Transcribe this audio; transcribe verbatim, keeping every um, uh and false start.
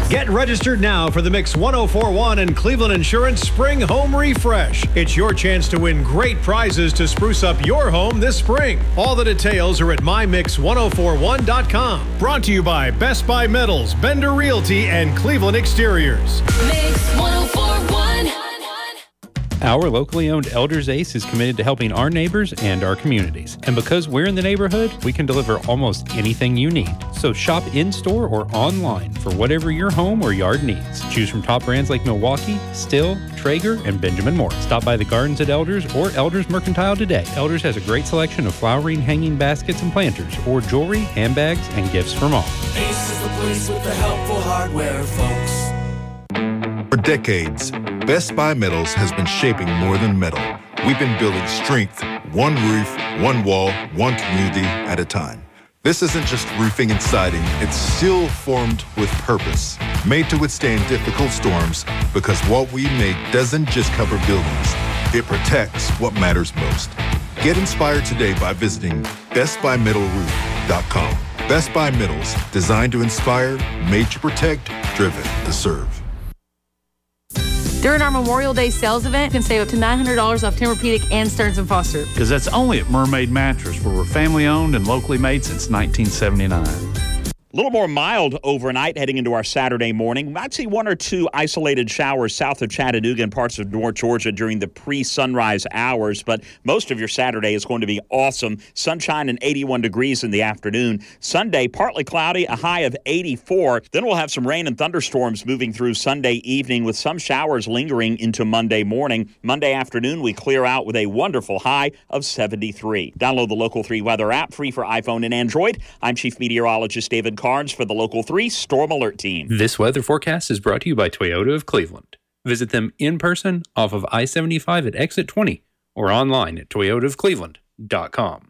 Get registered now for the Mix one oh four point one and Cleveland Insurance Spring Home Refresh. It's your chance to win great prizes to spruce up your home this spring. All the details are at my mix one oh four one dot com. Brought to you by Best Buy Metals, Bender Realty, and Cleveland Exteriors. Mix one oh four point one. Our locally owned Elders Ace is committed to helping our neighbors and our communities. And because we're in the neighborhood, we can deliver almost anything you need. So shop in-store or online for whatever your home or yard needs. Choose from top brands like Milwaukee, Still, Traeger, and Benjamin Moore. Stop by the gardens at Elders or Elders Mercantile today. Elders has a great selection of flowering hanging baskets and planters, or jewelry, handbags, and gifts from all. Ace is the place with the helpful hardware, folks. For decades, Best Buy Metals has been shaping more than metal. We've been building strength, one roof, one wall, one community at a time. This isn't just roofing and siding, it's steel formed with purpose, made to withstand difficult storms, because what we make doesn't just cover buildings, it protects what matters most. Get inspired today by visiting best buy metal roof dot com. Best Buy Metals, designed to inspire, made to protect, driven to serve. During our Memorial Day sales event, you can save up to nine hundred dollars off Tempur-Pedic and Stearns and Foster. Because that's only at Mermaid Mattress, where we're family-owned and locally made since nineteen seventy-nine. A little more mild overnight heading into our Saturday morning. We might see one or two isolated showers south of Chattanooga and parts of North Georgia during the pre-sunrise hours, but most of your Saturday is going to be awesome. Sunshine and eighty-one degrees in the afternoon. Sunday, partly cloudy, a high of eighty-four. Then we'll have some rain and thunderstorms moving through Sunday evening with some showers lingering into Monday morning. Monday afternoon, we clear out with a wonderful high of seventy-three. Download the Local three weather app, free for iPhone and Android. I'm Chief Meteorologist David Carnes for the Local three Storm Alert Team. This weather forecast is brought to you by Toyota of Cleveland. Visit them in person off of I seventy-five at exit twenty or online at toyota of cleveland dot com.